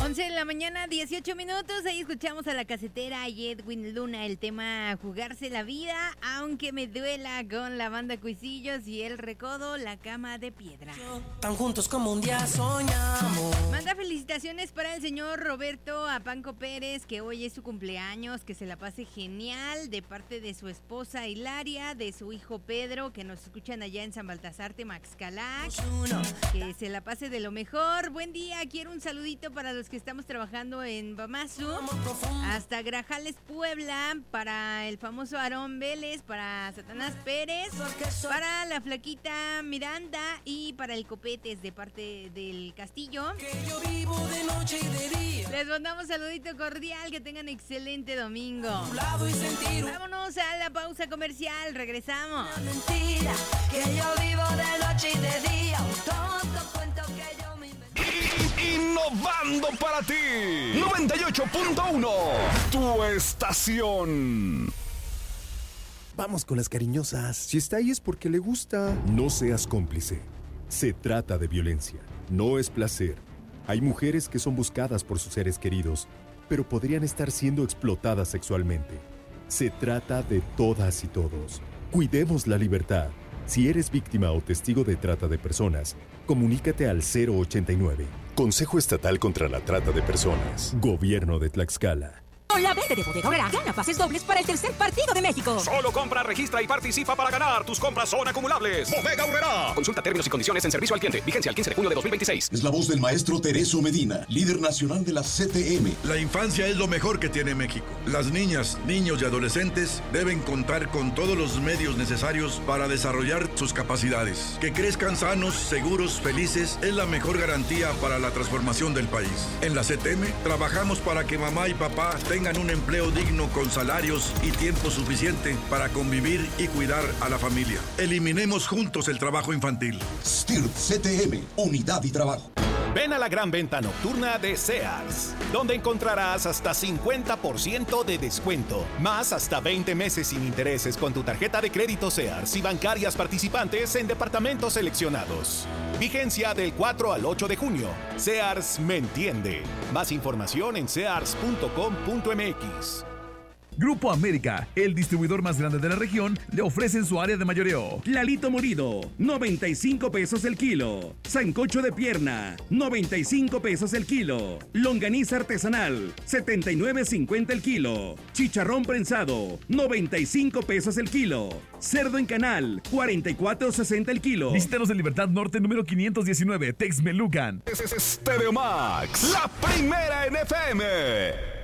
11 de la mañana, 18 minutos. Ahí escuchamos a La Casetera y Edwin Luna, el tema Jugarse la Vida, aunque me duela, con la banda Cuisillos y El Recodo, La Cama de Piedra. Tan juntos como un día soñamos. Manda felicitaciones para el señor Roberto Apanco Pérez, que hoy es su cumpleaños, que se la pase genial, de parte de su esposa Hilaria, de su hijo Pedro, que nos escuchan allá en San Baltasar, Temaxcalac, que se la pase de lo mejor. Buen día, quiero un saludito para los que estamos trabajando en Bamazu, hasta Grajales, Puebla, para el famoso Aarón Vélez, para Satanás Pérez, para la flaquita Miranda y para el Copetes de parte del Castillo. Yo vivo de noche y de día. Les mandamos saludito cordial, que tengan excelente domingo. Vámonos a la pausa comercial, regresamos. Una mentira, que yo vivo de noche y de día. Un tonto cuento que yo me inventé. Innovando para ti. 98.1. Tu estación. Vamos con las cariñosas. Si está ahí es porque le gusta. No seas cómplice. Se trata de violencia. No es placer. Hay mujeres que son buscadas por sus seres queridos, pero podrían estar siendo explotadas sexualmente. Se trata de todas y todos. Cuidemos la libertad. Si eres víctima o testigo de trata de personas, comunícate al 089. Consejo Estatal contra la Trata de Personas. Gobierno de Tlaxcala. Con la verde de Bodega Aurrerá, gana pases dobles para el tercer partido de México. Solo compra, registra y participa para ganar. Tus compras son acumulables. Bodega Aurrerá. Consulta términos y condiciones en servicio al cliente. Vigencia el 15 de junio de 2026. Es la voz del maestro Tereso Medina, líder nacional de la CTM. La infancia es lo mejor que tiene México. Las niñas, niños y adolescentes deben contar con todos los medios necesarios para desarrollar sus capacidades. Que crezcan sanos, seguros, felices es la mejor garantía para la transformación del país. En la CTM trabajamos para que mamá y papá tengan un empleo digno con salarios y tiempo suficiente para convivir y cuidar a la familia. Eliminemos juntos el trabajo infantil. STIRT CTM, Unidad y Trabajo. Ven a la gran venta nocturna de Sears, donde encontrarás hasta 50% de descuento, más hasta 20 meses sin intereses con tu tarjeta de crédito Sears y bancarias participantes en departamentos seleccionados. Vigencia del 4 al 8 de junio. Sears me entiende. Más información en sears.com.mx. Grupo América, el distribuidor más grande de la región, le ofrece en su área de mayoreo Lalito molido, 95 pesos el kilo. Sancocho de pierna, 95 pesos el kilo. Longaniza artesanal, 79.50 el kilo. Chicharrón prensado, 95 pesos el kilo. Cerdo en canal, 44.60 el kilo. Visítanos en Libertad Norte número 519, Texmelucan. Es Stereo Max, la primera en FM.